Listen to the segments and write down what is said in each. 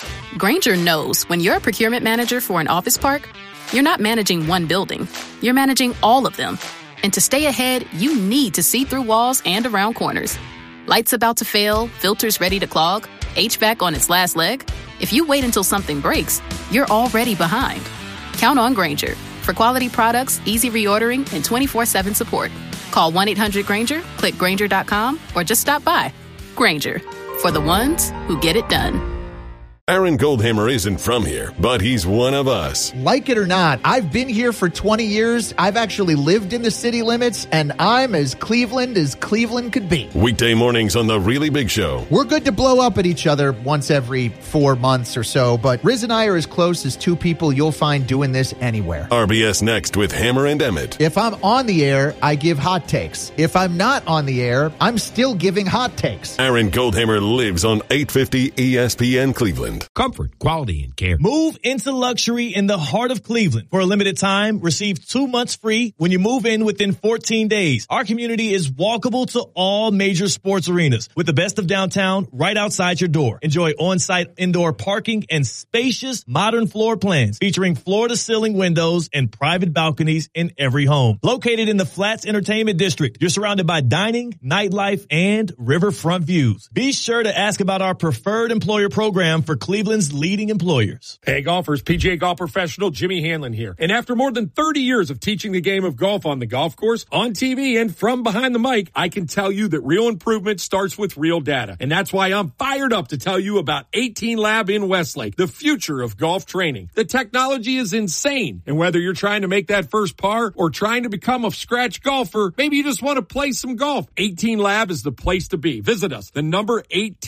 Grainger knows when you're a procurement manager for an office park, you're not managing one building. You're managing all of them. And to stay ahead, you need to see through walls and around corners. Lights about to fail, filters ready to clog, HVAC on its last leg. If you wait until something breaks, you're already behind. Count on Grainger for quality products, easy reordering, and 24/7 support. Call 1-800-GRAINGER, click Grainger.com, or just stop by. Grainger, for the ones who get it done. Aaron Goldhammer isn't from here, but he's one of us. Like it or not, I've been here for 20 years. I've actually lived in the city limits, and I'm as Cleveland could be. Weekday mornings on The Really Big Show. We're good to blow up at each other once every 4 months or so, but Riz and I are as close as two people you'll find doing this anywhere. RBS Next with Hammer and Emmett. If I'm on the air, I give hot takes. If I'm not on the air, I'm still giving hot takes. Aaron Goldhammer lives on 850 ESPN Cleveland. Comfort, quality, and care. Move into luxury in the heart of Cleveland. For a limited time, receive 2 months free when you move in within 14 days. Our community is walkable to all major sports arenas with the best of downtown right outside your door. Enjoy on-site indoor parking and spacious modern floor plans featuring floor-to-ceiling windows and private balconies in every home. Located in the Flats Entertainment District, you're surrounded by dining, nightlife, and riverfront views. Be sure to ask about our preferred employer program for Cleveland's leading employers. Hey golfers, PGA Golf Professional Jimmy Hanlon here. And after more than 30 years of teaching the game of golf on the golf course, on TV, and from behind the mic, I can tell you that real improvement starts with real data. And that's why I'm fired up to tell you about 18 Lab in Westlake, the future of golf training. The technology is insane. And whether you're trying to make that first par or trying to become a scratch golfer, maybe you just want to play some golf, 18 Lab is the place to be. Visit us, the number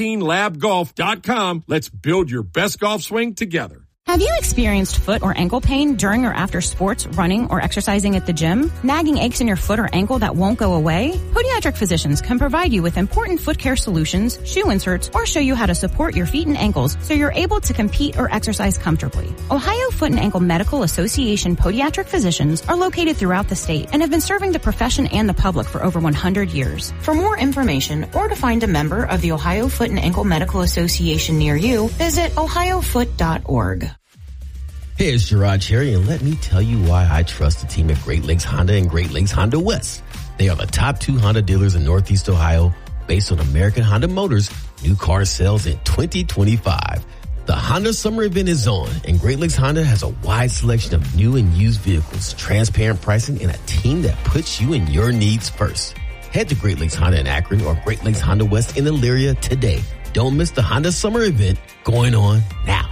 18labgolf.com. Let's build your best golf swing together. Have you experienced foot or ankle pain during or after sports, running, or exercising at the gym? Nagging aches in your foot or ankle that won't go away? Podiatric physicians can provide you with important foot care solutions, shoe inserts, or show you how to support your feet and ankles so you're able to compete or exercise comfortably. Ohio Foot and Ankle Medical Association podiatric physicians are located throughout the state and have been serving the profession and the public for over 100 years. For more information or to find a member of the Ohio Foot and Ankle Medical Association near you, visit ohiofoot.org. Hey, it's Gerard Cherry, and let me tell you why I trust the team at Great Lakes Honda and Great Lakes Honda West. They are the top 2 Honda dealers in Northeast Ohio based on American Honda Motors new car sales in 2025. The Honda Summer Event is on, and Great Lakes Honda has a wide selection of new and used vehicles, transparent pricing, and a team that puts you and your needs first. Head to Great Lakes Honda in Akron or Great Lakes Honda West in Elyria today. Don't miss the Honda Summer Event going on now.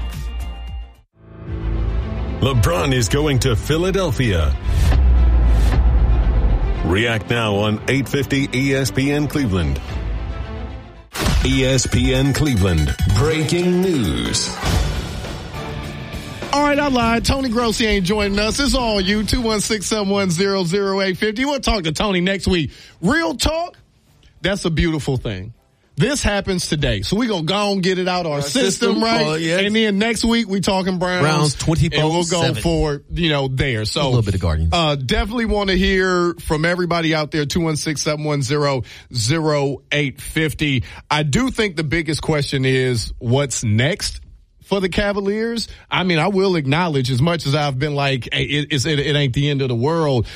LeBron is going to Philadelphia. React now on 850 ESPN Cleveland. ESPN Cleveland. Breaking news. All right, I lied. Tony Grossi ain't joining us. It's all you. 216-710-0850. We'll talk to Tony next week. Real talk, that's a beautiful thing. This happens today. So we're going to go and get it out our system, right? Yes. And then next week we talking Browns 24/7. And we'll go forward, there. So a little bit of Guardians. Definitely want to hear from everybody out there, 216-710-0850. I do think the biggest question is what's next for the Cavaliers. I mean, I will acknowledge, as much as I've been like, hey, it ain't the end of the world.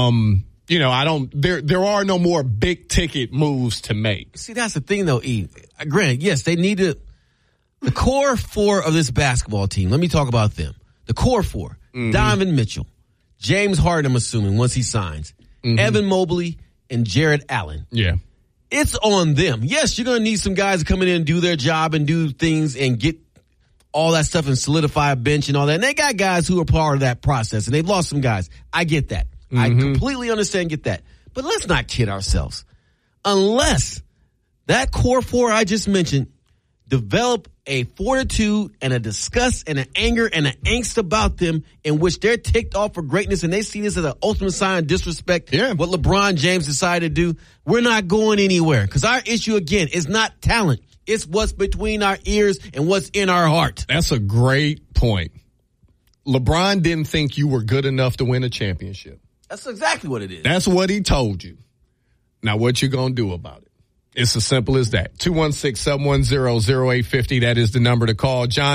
There are no more big ticket moves to make. See, that's the thing though, E. Granted, yes, they need to, the core 4 of this basketball team. Let me talk about them. The core 4, Donovan Mitchell, James Harden, I'm assuming once he signs, Evan Mobley, and Jared Allen. Yeah. It's on them. Yes, you're going to need some guys to come in and do their job and do things and get all that stuff and solidify a bench and all that. And they got guys who are part of that process, and they've lost some guys. I get that. I completely understand and get that. But let's not kid ourselves. Unless that core 4 I just mentioned develop a fortitude and a disgust and an anger and an angst about them in which they're ticked off for greatness and they see this as an ultimate sign of disrespect, what LeBron James decided to do, we're not going anywhere. Because our issue, again, is not talent. It's what's between our ears and what's in our heart. That's a great point. LeBron didn't think you were good enough to win a championship. That's exactly what it is. That's what he told you. Now, what you going to do about it? It's as simple as that. 216-710-0850. That is the number to call. John